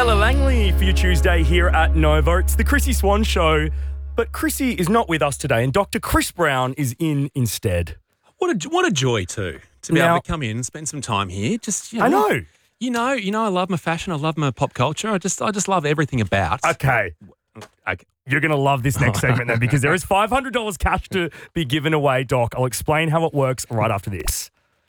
Ella Langley for your Tuesday here at Nova. It's the Chrissy Swan Show, but Chrissy is not with us today and Dr. Chris Brown is in instead. What a joy too to be able to come in and spend some time here. Just I know. You know, I love my fashion. I love my pop culture. I just love everything about. Okay. You're going to love this next segment then because there is $500 cash to be given away, Doc. I'll explain how it works right after this.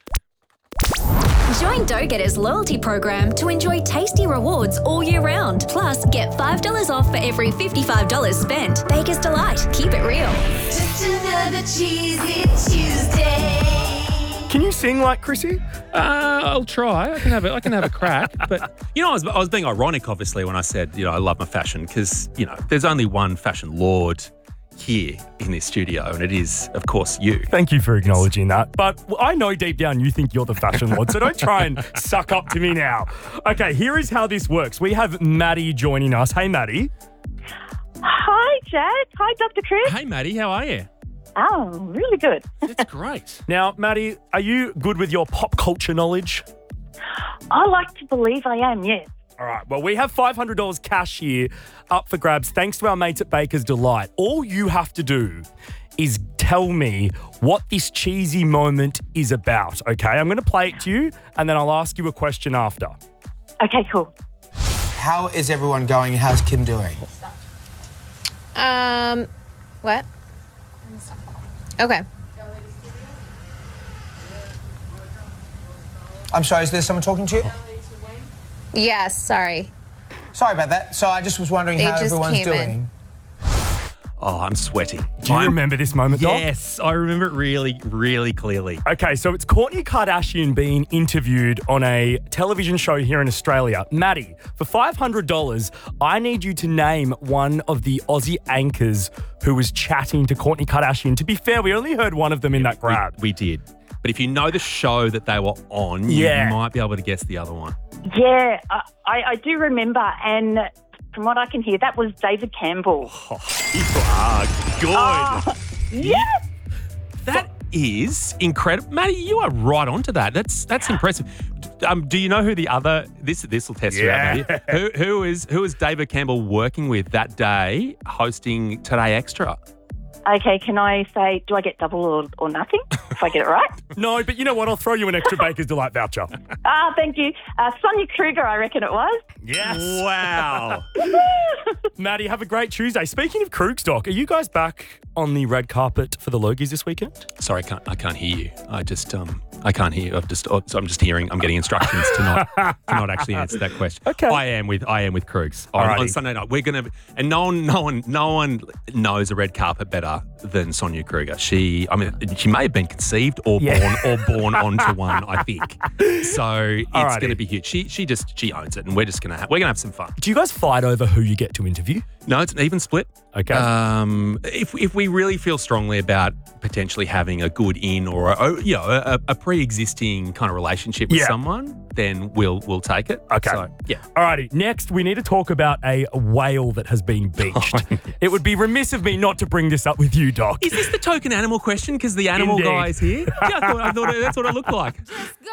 Join Go-Getter's loyalty program to enjoy tasty rewards all year round. Plus, get $5 off for every $55 spent. Baker's Delight. Keep it real. Just another cheesy Tuesday. Can you sing like Chrissy? I'll try. I can have a crack. But I was being ironic, obviously, when I said I love my fashion because there's only one fashion lord here in this studio, and it is, of course, you. Thank you for acknowledging that. But I know deep down you think you're the fashion lord, so don't try and suck up to me now. Okay, here is how this works. We have Maddie joining us. Hey, Maddie. Hi, Jad. Hi, Dr. Chris. Hey, Maddie, how are you? Oh, really good. That's great. Now, Maddie, are you good with your pop culture knowledge? I like to believe I am, yes. All right, well, we have $500 cash here up for grabs thanks to our mates at Baker's Delight. All you have to do is tell me what this cheesy moment is about, okay? I'm going to play it to you and then I'll ask you a question after. Okay, cool. How is everyone going? How's Kim doing? What? Okay. I'm sorry, is there someone talking to you? Yes, sorry. Sorry about that. So I just was wondering They how just everyone's came in. doing. Oh, I'm sweating. Do you remember this moment, Doc? Yes, I remember it really, really clearly. Okay, so it's Kourtney Kardashian being interviewed on a television show here in Australia. Maddie, for $500, I need you to name one of the Aussie anchors who was chatting to Kourtney Kardashian. To be fair, we only heard one of them in that grab. We did. But if you know the show that they were on, you might be able to guess the other one. Yeah, I do remember, and from what I can hear, that was David Campbell. You are good. Yes! That is incredible. Maddie, you are right onto that. That's impressive. Do you know who the other... This will test you out, Maddie. Who is David Campbell working with that day hosting Today Extra? Okay, can I say, do I get double or nothing if I get it right? No, but you know what? I'll throw you an extra Baker's Delight voucher. Thank you. Sonia Kruger, I reckon it was. Yes. Wow. Maddie, have a great Tuesday. Speaking of Krug's, Doc, are you guys back on the red carpet for the Logies this weekend? Sorry, I can't hear you. I can't hear you. I'm just hearing. I'm getting instructions to not actually answer that question. Okay. I am with Krugs on Sunday night. We're gonna, and no one knows a red carpet better than Sonia Kruger. She may have been conceived or born onto one. I think so. It's going to be huge. She owns it, and we're gonna have some fun. Do you guys fight over who you get to interview? No, it's an even split. Okay. If we really feel strongly about potentially having a good in or a pre-existing kind of relationship with someone, then we'll take it. Okay. So, yeah. Alrighty. Next, we need to talk about a whale that has been beached. Yes. It would be remiss of me not to bring this up with you, Doc. Is this the token animal question? Because the animal guy is here. Yeah, I thought that's what it looked like. Just go